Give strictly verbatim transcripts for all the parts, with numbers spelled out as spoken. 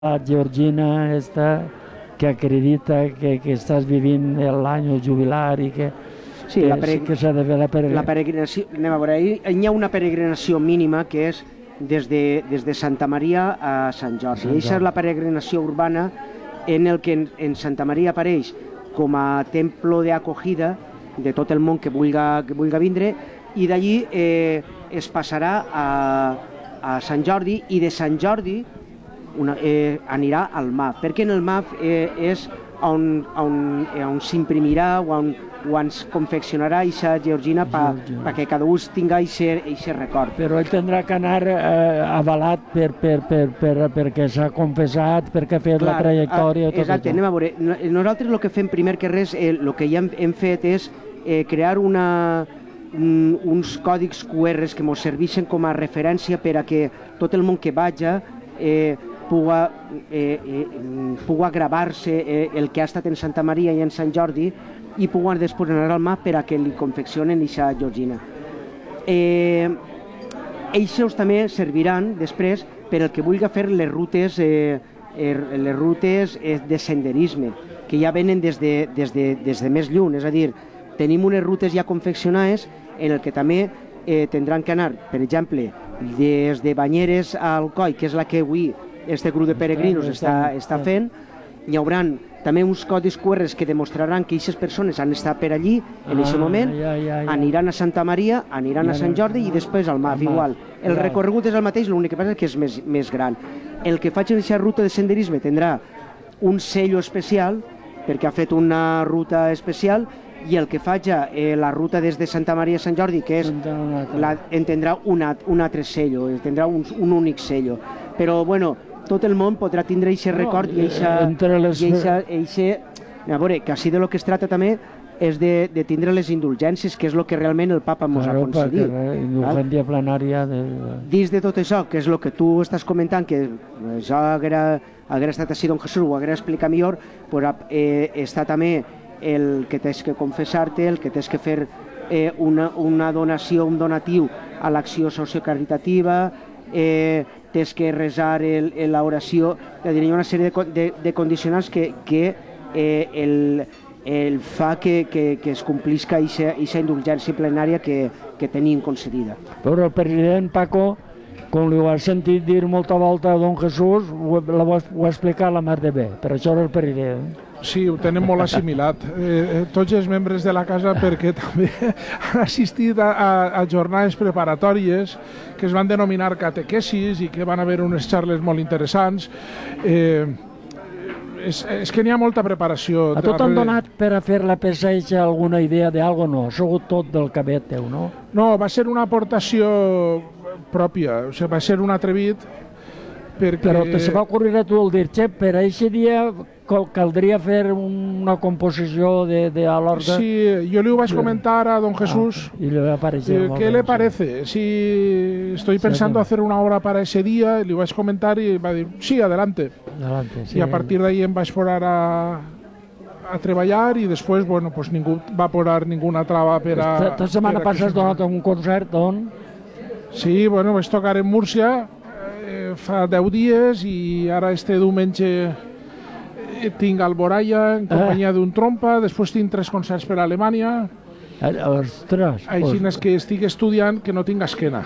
la Georgina esta que acredita que, que estàs vivint l'any jubilar i que, sí, que, la pere... sí que s'ha de fer la peregrinació. La peregrinació, anem a veure, hi ha una peregrinació mínima que és des de, des de Santa Maria a Sant Jordi. Sant Jordi. Aquesta és la peregrinació urbana en el que en, en Santa Maria apareix com a templo d'acogida de tot el món que vulga, que vulga vindre, i d'allí eh, es passarà a, a Sant Jordi, i de Sant Jordi una, eh, anirà al M A F, perquè en el M A F eh, és on, on, on s'imprimirà o on, on es confeccionarà aquesta Georgina perquè cada un tinga aquest record. Però ell tindrà que anar eh, avalat per, per, per, per, perquè s'ha confessat, perquè ha fet Clar, la trajectòria... Tot exacte, anem a veure. Nosaltres el que fem primer que res, eh, el que ja hem, hem fet és eh, crear una, un, uns còdics Q R que ens serveixen com a referència per a que tot el món que vaja eh, puga, eh, eh, puga gravar-se eh, el que ha estat en Santa Maria i en Sant Jordi i puga després anar al M A F per a que li confeccionen aquesta Georgina. Eh, Eixos també serviran després per al que vulgui fer les rutes, eh, les rutes de senderisme, que ja venen des de, des de, des de més lluny, és a dir, tenim unes rutes ja confeccionades en el que també eh, tindran que anar, per exemple, des de Banyeres al Coll, que és la que avui este grup de peregrinos està, està fent, hi haurà també uns codis Q R que demostraran que aquestes persones han estat per allí en aquest moment, ja, ja, ja. aniran a Santa Maria, aniran ja, a Sant Jordi i després al M A F, igual. El ja. recorregut és el mateix, l'únic que passa és que és més, més gran. El que faci en aquesta ruta de senderisme tindrà un sello especial, perquè ha fet una ruta especial, i el que faci eh, la ruta des de Santa Maria a Sant Jordi, que és, la, en tindrà una, un altre sello, tindrà un, un únic sello. Però, bueno, tot el món podrà tindre aquest record i aquest... A veure, que així de lo que es tracta també és de, de tindre les indulgències, que és el que realment el papa ens ha concedit. Indulgència plenària... De... Dins de tot això, que és el que tu estàs comentant, que això haguera, haguera estat així, don Jesús, ho haguera explicat millor, però eh, està també el que tens que confessar-te, el que tens que fer eh, una, una donació, un donatiu a l'acció sociocaritativa, eh, tens que resar l'oració, hi ha una sèrie de, de, de condicionants que, que eh, el, el fa que, que, que es complisca aquesta indulgència plenària que, que tenim concedida. Però el president Paco, com li ho has sentit dir molta volta a don Jesús, ho, ho, ho ha explicat la mar de bé, per això era el president. Sí, ho tenen molt assimilat. Eh, tots els membres de la casa, perquè també han assistit a, a, a jornades preparatòries que es van denominar catequesis i que van haver unes xarles molt interessants. Eh, és, és que n'hi ha molta preparació. A tot han donat per a fer la pesseja alguna idea d'algo? No, ha sigut tot del cabet teu, no? No, va ser una aportació pròpia, o sigui, va ser un atrevit. Perquè... Però te se va ocorrir a tu el dir, xe, per a aquest dia caldria fer una composició de, de a l'orgue. Sí, yo le vaig comentar a don Jesús ah, y le va a parecer, eh, ¿qué le parece? Si estoy pensando sí, hacer una obra para ese día, le vaig comentar y va a decir, sí, adelante. adelante sí. Y a partir de ahí em vaig posar a, a treballar i després, bueno, pues ningú va posar ninguna trava per a... Esta setmana passada has donat un concert, on? Sí, bueno, vaig tocar en Múrcia eh, fa deu dies i ara este diumenge tinc Alboraya en companyia ah. d'un trompa, després tinc tres concerts per a Alemanya. Ostres! Així és que estic estudiant que no tinc esquena.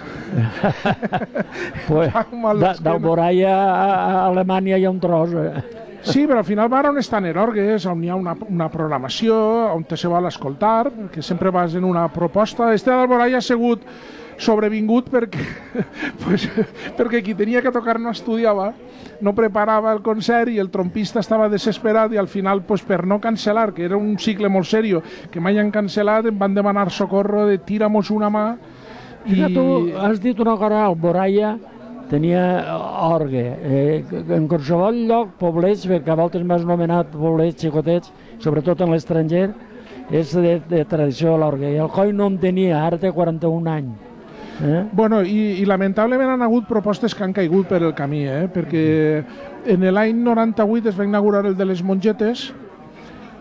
pues, D'Alboraya a Alemanya hi ha un tros. Eh? Sí, però al final va on estan els orgues, on hi ha una, una programació, on te se vol escoltar, que sempre vas en una proposta. Este d'Alboraya ha sigut sobrevingut perquè, pues, perquè qui tenia que tocar no estudiava, no preparava el concert i el trompista estava desesperat i al final, pues, per no cancel·lar, que era un cicle molt serio, que mai han cancel·lat, em van demanar socorro de tíramos una mà. I... Tu has dit una cosa, Alboraya tenia orgue. Eh, en qualsevol lloc, poblets, perquè a voltes m'has nomenat poblets xicotets, sobretot en l'estranger, és de, de tradició de l'orgue. I el Coll no en tenia, ara té quaranta-un anys. Eh? Bueno, i, i lamentablement han hagut propostes que han caigut per el camí, eh? Perquè en l'any noranta-vuit es va inaugurar el de les mongetes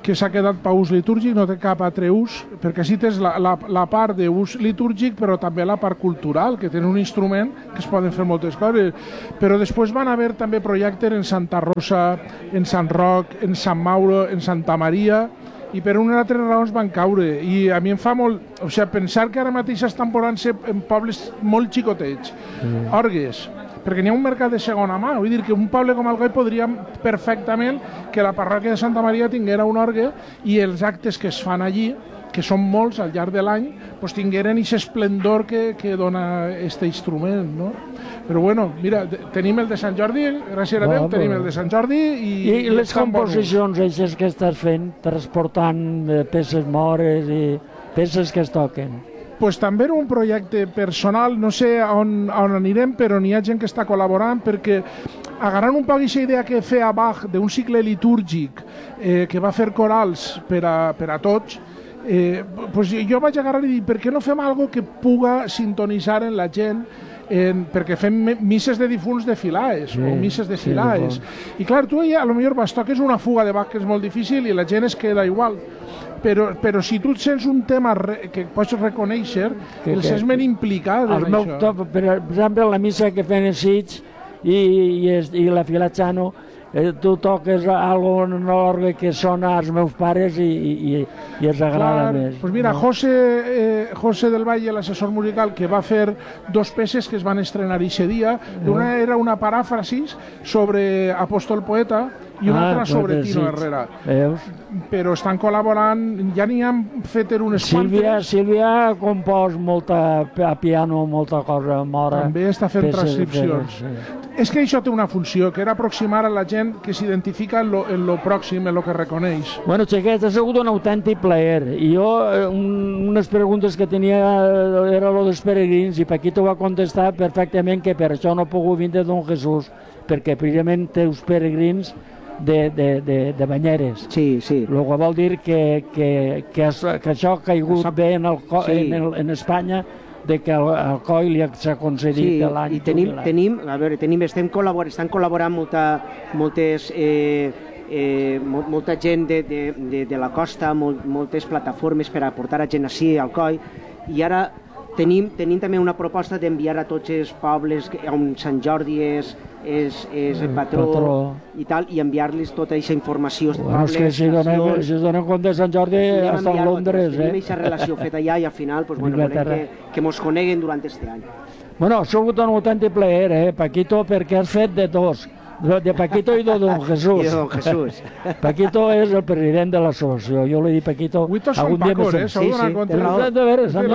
que s'ha quedat per ús litúrgic, no té cap altre ús, perquè així tens la, la, la part d'ús litúrgic, però també la part cultural, que tenen un instrument que es poden fer moltes coses. Però després van haver també projectes en Santa Rosa, en Sant Roc, en Sant Mauro, en Santa Maria, i per unes altres raons van caure. I a mi em fa molt... O sigui, pensar que ara mateix estan posant-se en pobles molt xicotets, mm. Orgues, perquè n'hi ha un mercat de segona mà, vull dir que un poble com Alcoi podria perfectament que la parròquia de Santa Maria tinguera un orgue i els actes que es fan allí, que són molts al llarg de l'any, doncs tingueren aquest esplendor que, que dona aquest instrument, no? Però bueno, mira, tenim el de Sant Jordi, gràcies a Déu, tenim el de Sant Jordi i... I, i les composicions eixes que estàs fent, transportant peces mores i peces que es toquen? Pues també era un projecte personal, no sé on, on anirem, però n'hi ha gent que està col·laborant perquè agarrant un poc aquesta idea que feia Bach d'un cicle litúrgic eh, que va fer corals per a, per a tots, eh, pues jo vaig agarrar i dir, per què no fem algo que puga sintonitzar en la gent, en, perquè fem misses de difunts de filaes, sí, o misses de filaes. Sí, I clar, tu ja a lo millor vas toques una fuga de Bach que és molt difícil i la gent es queda igual. Però, però si tu et sents un tema re, que pots reconèixer, que, el sents ben implicat en meu això. Top, per exemple, la missa que feien els Sitges i, i, i la Filazzano, eh, tu toques algo en l'orgue que sona als meus pares i, i, i els agrada Clar, més. Pues mira, no? José, eh, José del Valle, l'assessor musical, que va fer dos peces que es van estrenar aquest dia, una era una paràfrasis sobre Apóstol Poeta i una ah, altra sobre Tino Herrera. Veus? Però estan col·laborant, ja n'hi han fet unes Sílvia, quantes. Sílvia ha compost molta, a piano, molta cosa mora. També està fent transcripcions. Sí. És que això té una funció, que era aproximar a la gent que s'identifica en, lo, en lo pròxim, en lo que reconeix. Bueno, xiquets, ha sigut un autèntic plaer. I jo, un, unes preguntes que tenia era lo dels peregrins, i Paquito va contestar perfectament que per això no ha pogut vindre Don Jesús, perquè precisament té uns peregrins de, de, de, de banyeres. Sí, sí. El que vol dir que, que, que, que això ha caigut això... bé en, el, sí. en, el, en Espanya, de que el, el C O I li s'ha concedit sí, l'any. I tenim, tenim, a veure, tenim, estem col·laborant, estan col·laborant molta, moltes, eh, eh, molta gent de, de, de, de la costa, molt, moltes plataformes per a portar a gent així al C O I, i ara tenim, tenim també una proposta d'enviar a tots els pobles on Sant Jordi és, és, és el patró, patró i tal, i enviar-los tota aquesta informació. Bueno, és que si donem, si donem compte de Sant Jordi hasta a Londres, eh? Tenim aquesta relació feta allà i al final pues, bueno, volem que, que mos coneguen durant este any. Bueno, ha sigut un autèntic plaer, eh, Paquito, perquè has fet de dos. De Paquito i de Don Jesús. I de Don Jesús. Paquito és el president de l'associació. Jo li dic Paquito... Avui tots són Pacos, eh? Sí, sí. De veres, s'han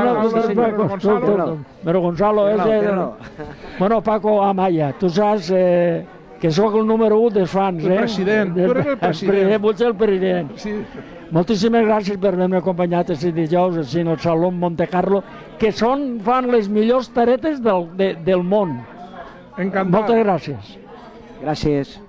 donat... Però Gonzalo és... Bueno, Paco Amaya, tu saps que sóc el número un dels fans, eh? El president, tu eres el president. Vull ser el president. Moltíssimes gràcies per haver-me acompanyat aquest dijous així en el Saló Monte Carlo, que són, fan les millors taretes del, de, del món. Encantat. Moltes gràcies. Gràcies.